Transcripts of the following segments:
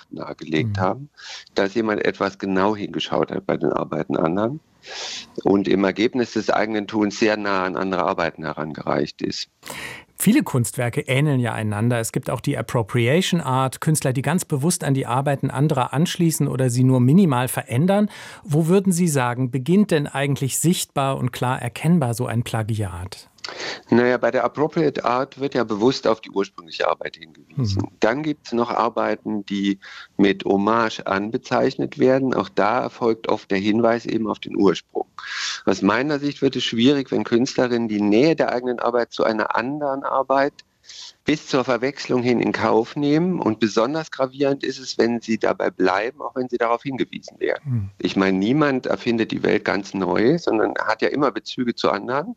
Beobachten nahegelegt haben, dass jemand etwas genau hingeschaut hat bei den Arbeiten anderen und im Ergebnis des eigenen Tuns sehr nah an andere Arbeiten herangereicht ist. Viele Kunstwerke ähneln ja einander. Es gibt auch die Appropriation Art, Künstler, die ganz bewusst an die Arbeiten anderer anschließen oder sie nur minimal verändern. Wo würden Sie sagen, beginnt denn eigentlich sichtbar und klar erkennbar so ein Plagiat? Naja, bei der Appropriate Art wird ja bewusst auf die ursprüngliche Arbeit hingewiesen. Dann gibt es noch Arbeiten, die mit Hommage anbezeichnet werden. Auch da erfolgt oft der Hinweis eben auf den Ursprung. Aus meiner Sicht wird es schwierig, wenn Künstlerinnen die Nähe der eigenen Arbeit zu einer anderen Arbeit bis zur Verwechslung hin in Kauf nehmen. Und besonders gravierend ist es, wenn sie dabei bleiben, auch wenn sie darauf hingewiesen werden. Ich meine, niemand erfindet die Welt ganz neu, sondern hat ja immer Bezüge zu anderen.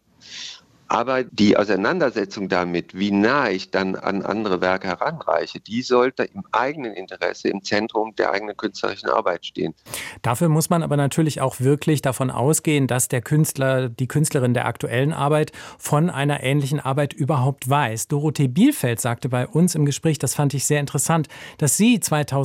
Aber die Auseinandersetzung damit, wie nah ich dann an andere Werke heranreiche, die sollte im eigenen Interesse im Zentrum der eigenen künstlerischen Arbeit stehen. Dafür muss man aber natürlich auch wirklich davon ausgehen, dass der Künstler, die Künstlerin der aktuellen Arbeit von einer ähnlichen Arbeit überhaupt weiß. Dorothee Bielfeld sagte bei uns im Gespräch, das fand ich sehr interessant, dass sie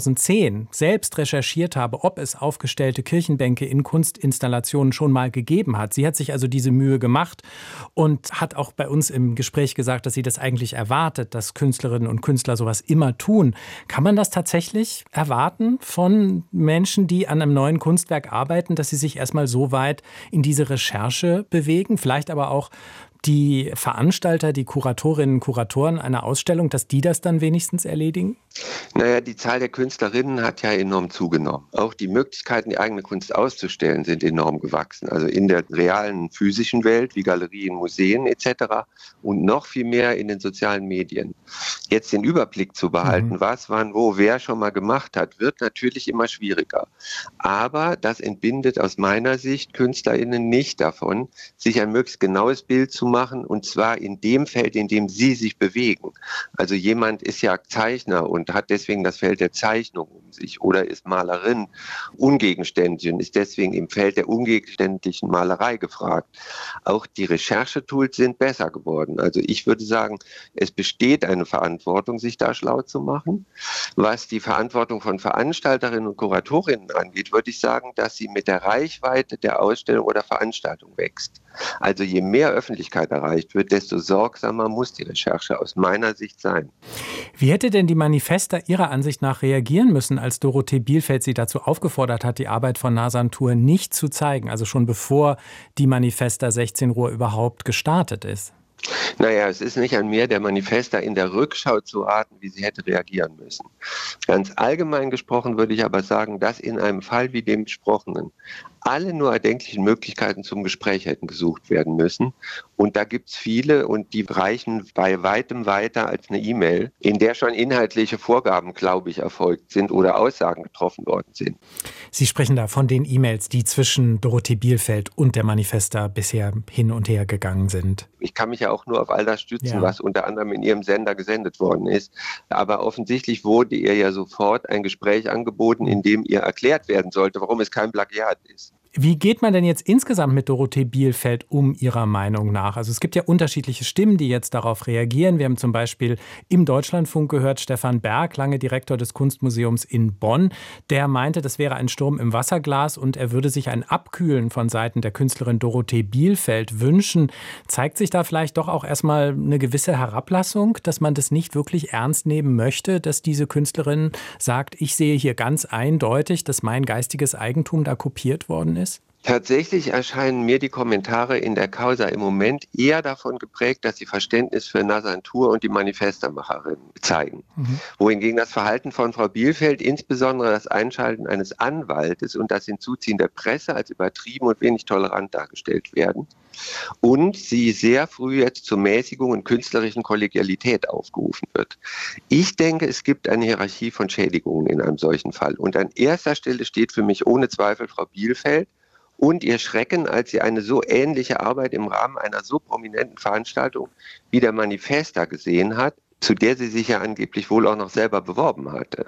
2010 selbst recherchiert habe, ob es aufgestellte Kirchenbänke in Kunstinstallationen schon mal gegeben hat. Sie hat sich also diese Mühe gemacht und hat auch bei uns im Gespräch gesagt, dass sie das eigentlich erwartet, dass Künstlerinnen und Künstler sowas immer tun. Kann man das tatsächlich erwarten von Menschen, die an einem neuen Kunstwerk arbeiten, dass sie sich erstmal so weit in diese Recherche bewegen? Vielleicht aber auch die Veranstalter, die Kuratorinnen und Kuratoren einer Ausstellung, dass die das dann wenigstens erledigen? Naja, die Zahl der Künstlerinnen hat ja enorm zugenommen. Auch die Möglichkeiten, die eigene Kunst auszustellen, sind enorm gewachsen. Also in der realen physischen Welt, wie Galerien, Museen etc. und noch viel mehr in den sozialen Medien. Jetzt den Überblick zu behalten, was, wann, wo, wer schon mal gemacht hat, wird natürlich immer schwieriger. Aber das entbindet aus meiner Sicht KünstlerInnen nicht davon, sich ein möglichst genaues Bild zu machen, und zwar in dem Feld, in dem sie sich bewegen. Also jemand ist ja Zeichner und hat deswegen das Feld der Zeichnung um sich oder ist Malerin ungegenständlich und ist deswegen im Feld der ungegenständlichen Malerei gefragt. Auch die Recherchetools sind besser geworden. Also ich würde sagen, es besteht eine Verantwortung, sich da schlau zu machen. Was die Verantwortung von Veranstalterinnen und Kuratorinnen angeht, würde ich sagen, dass sie mit der Reichweite der Ausstellung oder Veranstaltung wächst. Also je mehr Öffentlichkeit erreicht wird, desto sorgsamer muss die Recherche aus meiner Sicht sein. Wie hätte denn die Manifesta Ihrer Ansicht nach reagieren müssen, als Dorothee Bielfeld sie dazu aufgefordert hat, die Arbeit von Nazan Tur nicht zu zeigen, also schon bevor die Manifesta 16 Uhr überhaupt gestartet ist? Naja, es ist nicht an mir, der Manifesta in der Rückschau zu raten, wie sie hätte reagieren müssen. Ganz allgemein gesprochen würde ich aber sagen, dass in einem Fall wie dem besprochenen alle nur erdenklichen Möglichkeiten zum Gespräch hätten gesucht werden müssen. Und da gibt es viele und die reichen bei weitem weiter als eine E-Mail, in der schon inhaltliche Vorgaben, glaube ich, erfolgt sind oder Aussagen getroffen worden sind. Sie sprechen da von den E-Mails, die zwischen Dorothee Bielfeld und der Manifesta bisher hin und her gegangen sind. Ich kann mich ja auch nur auf all das stützen, was unter anderem in Ihrem Sender gesendet worden ist. Aber offensichtlich wurde ihr ja sofort ein Gespräch angeboten, in dem ihr erklärt werden sollte, warum es kein Plagiat ist. Wie geht man denn jetzt insgesamt mit Dorothee Bielfeld um, Ihrer Meinung nach? Also es gibt ja unterschiedliche Stimmen, die jetzt darauf reagieren. Wir haben zum Beispiel im Deutschlandfunk gehört, Stefan Berg, lange Direktor des Kunstmuseums in Bonn, der meinte, das wäre ein Sturm im Wasserglas und er würde sich ein Abkühlen von Seiten der Künstlerin Dorothee Bielfeld wünschen. Zeigt sich da vielleicht doch auch erstmal eine gewisse Herablassung, dass man das nicht wirklich ernst nehmen möchte, dass diese Künstlerin sagt, ich sehe hier ganz eindeutig, dass mein geistiges Eigentum da kopiert worden ist? Tatsächlich erscheinen mir die Kommentare in der Causa im Moment eher davon geprägt, dass sie Verständnis für Nazan Tur und die Manifesta-Macherin zeigen. Wohingegen das Verhalten von Frau Bielfeld, insbesondere das Einschalten eines Anwaltes und das Hinzuziehen der Presse als übertrieben und wenig tolerant dargestellt werden. Und sie sehr früh jetzt zur Mäßigung und künstlerischen Kollegialität aufgerufen wird. Ich denke, es gibt eine Hierarchie von Schädigungen in einem solchen Fall. Und an erster Stelle steht für mich ohne Zweifel Frau Bielfeld und ihr Schrecken, als sie eine so ähnliche Arbeit im Rahmen einer so prominenten Veranstaltung wie der Manifesta gesehen hat, zu der sie sich ja angeblich wohl auch noch selber beworben hatte.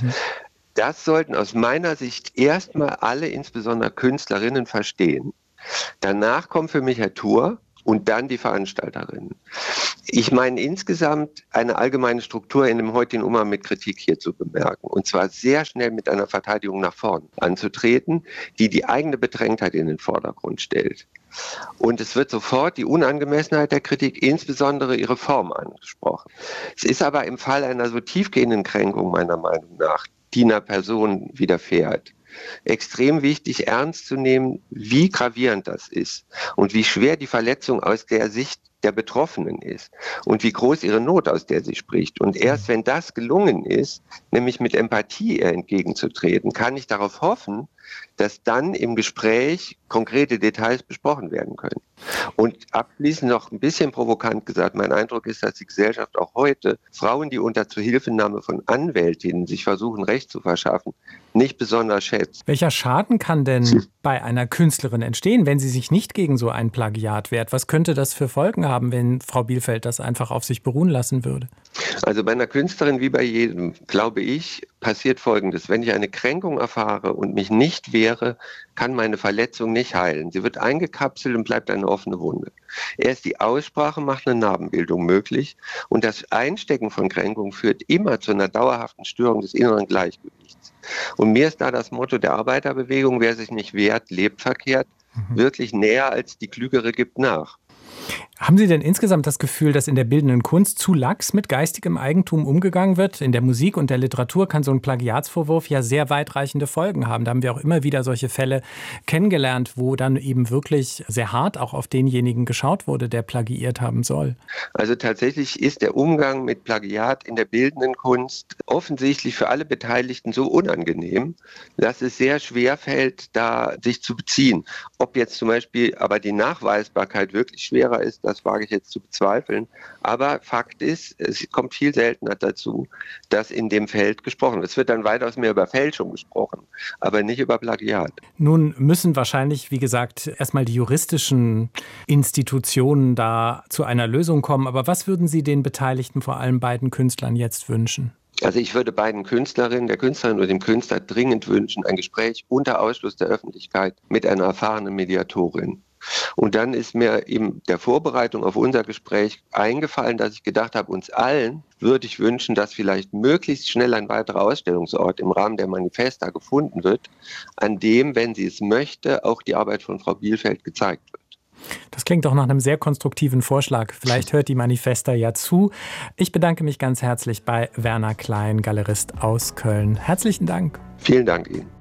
Das sollten aus meiner Sicht erstmal alle, insbesondere Künstlerinnen, verstehen. Danach kommt für mich Herr Tur und dann die Veranstalterinnen. Ich meine insgesamt eine allgemeine Struktur in dem heutigen Umgang mit Kritik hier zu bemerken. Und zwar sehr schnell mit einer Verteidigung nach vorn anzutreten, die die eigene Bedrängtheit in den Vordergrund stellt. Und es wird sofort die Unangemessenheit der Kritik, insbesondere ihre Form, angesprochen. Es ist aber im Fall einer so tiefgehenden Kränkung meiner Meinung nach, die einer Person widerfährt, extrem wichtig, ernst zu nehmen, wie gravierend das ist und wie schwer die Verletzung aus der Sicht der Betroffenen ist und wie groß ihre Not, aus der sie spricht. Und erst wenn das gelungen ist, nämlich mit Empathie ihr entgegenzutreten, kann ich darauf hoffen, dass dann im Gespräch konkrete Details besprochen werden können. Und abschließend noch ein bisschen provokant gesagt, mein Eindruck ist, dass die Gesellschaft auch heute Frauen, die unter Zuhilfenahme von Anwältinnen sich versuchen, Recht zu verschaffen, nicht besonders schätzt. Welcher Schaden kann denn bei einer Künstlerin entstehen, wenn sie sich nicht gegen so ein Plagiat wehrt? Was könnte das für Folgen haben, wenn Frau Bielfeldt das einfach auf sich beruhen lassen würde? Also bei einer Künstlerin wie bei jedem, glaube ich, passiert Folgendes. Wenn ich eine Kränkung erfahre und mich nicht wehre, kann meine Verletzung nicht heilen. Sie wird eingekapselt und bleibt eine offene Wunde. Erst die Aussprache macht eine Narbenbildung möglich und das Einstecken von Kränkung führt immer zu einer dauerhaften Störung des inneren Gleichgewichts. Und mir ist da das Motto der Arbeiterbewegung, wer sich nicht wehrt, lebt verkehrt, wirklich näher als die Klügere gibt nach. Haben Sie denn insgesamt das Gefühl, dass in der bildenden Kunst zu lax mit geistigem Eigentum umgegangen wird? In der Musik und der Literatur kann so ein Plagiatsvorwurf ja sehr weitreichende Folgen haben. Da haben wir auch immer wieder solche Fälle kennengelernt, wo dann eben wirklich sehr hart auch auf denjenigen geschaut wurde, der plagiiert haben soll. Also tatsächlich ist der Umgang mit Plagiat in der bildenden Kunst offensichtlich für alle Beteiligten so unangenehm, dass es sehr schwer fällt, da sich zu beziehen. Ob jetzt zum Beispiel aber die Nachweisbarkeit wirklich schwerer ist, das wage ich jetzt zu bezweifeln. Aber Fakt ist, es kommt viel seltener dazu, dass in dem Feld gesprochen wird. Es wird dann weitaus mehr über Fälschung gesprochen, aber nicht über Plagiat. Nun müssen wahrscheinlich, wie gesagt, erstmal die juristischen Institutionen da zu einer Lösung kommen. Aber was würden Sie den Beteiligten, vor allem beiden Künstlern, jetzt wünschen? Also ich würde beiden Künstlerinnen, der Künstlerin und dem Künstler dringend wünschen, ein Gespräch unter Ausschluss der Öffentlichkeit mit einer erfahrenen Mediatorin. Und dann ist mir in der Vorbereitung auf unser Gespräch eingefallen, dass ich gedacht habe, uns allen würde ich wünschen, dass vielleicht möglichst schnell ein weiterer Ausstellungsort im Rahmen der Manifesta gefunden wird, an dem, wenn sie es möchte, auch die Arbeit von Frau Bielfeldt gezeigt wird. Das klingt doch nach einem sehr konstruktiven Vorschlag. Vielleicht hört die Manifesta ja zu. Ich bedanke mich ganz herzlich bei Werner Klein, Galerist aus Köln. Herzlichen Dank. Vielen Dank Ihnen.